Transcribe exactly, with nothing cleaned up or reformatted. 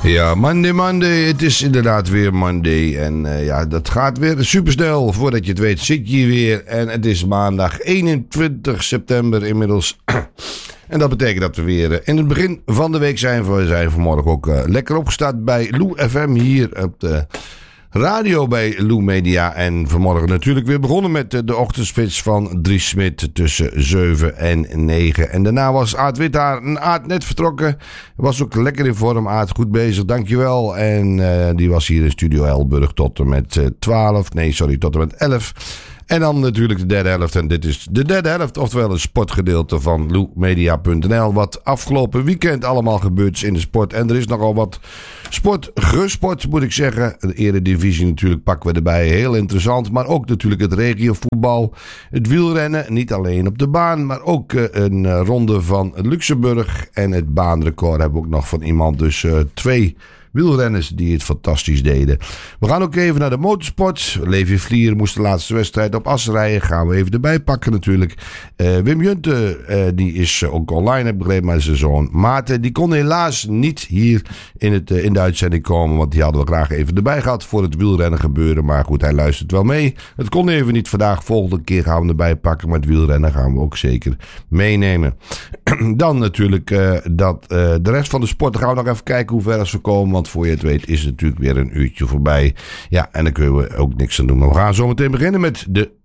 Ja, Monday, Monday. Het is inderdaad weer Monday. En uh, ja, dat gaat weer supersnel. Voordat je het weet zit je hier weer. En het is maandag eenentwintig september inmiddels. En dat betekent dat we weer uh, in het begin van de week zijn. We zijn vanmorgen ook uh, lekker opgestart bij Lou F M hier op de radio bij Lou Media. En vanmorgen natuurlijk weer begonnen met uh, de ochtendspits van Dries Smit tussen zeven en negen. En daarna was Aad Withaar. En Aad net vertrokken. Was ook lekker in vorm. Aad goed bezig, dankjewel. En uh, die was hier in Studio Elburg tot en met uh, twaalf. Nee, sorry, tot en met elf. En dan natuurlijk de derde helft. En dit is de derde helft, oftewel een sportgedeelte van lou media punt n l. Wat afgelopen weekend allemaal gebeurd is in de sport. En er is nogal wat sport gesport, moet ik zeggen. De eredivisie natuurlijk pakken we erbij. Heel interessant. Maar ook natuurlijk het regiovoetbal. Het wielrennen. Niet alleen op de baan. Maar ook uh, een uh, ronde van Luxemburg. En het baanrecord hebben we ook nog van iemand. Dus uh, twee wielrenners die het fantastisch deden. We gaan ook even naar de motorsport. Levi Vlier moest de laatste wedstrijd op Assen rijden. Gaan we even erbij pakken natuurlijk. Uh, Wim Junte, uh, die is ook online, heb ik begrepen, maar zijn zoon Maarten. Die kon helaas niet hier in, het, uh, in de uitzending komen. Want die hadden we graag even erbij gehad voor het wielrennen gebeuren. Maar goed, hij luistert wel mee. Het kon even niet vandaag. Volgende keer gaan we erbij pakken. Maar het wielrennen gaan we ook zeker meenemen. Dan natuurlijk uh, dat, uh, de rest van de sport. Dan gaan we nog even kijken hoe ver we komen. Want voor je het weet is het natuurlijk weer een uurtje voorbij. Ja, en dan kunnen we ook niks aan doen. Maar we gaan zo meteen beginnen met de